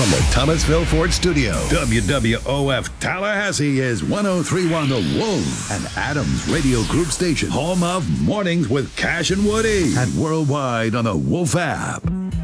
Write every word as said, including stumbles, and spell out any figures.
From the Thomasville Ford Studio, W W O F Tallahassee is one oh three point one The Wolf, an Adams Radio Group station, home of Mornings with Cash and Woody, and worldwide on the Wolf app.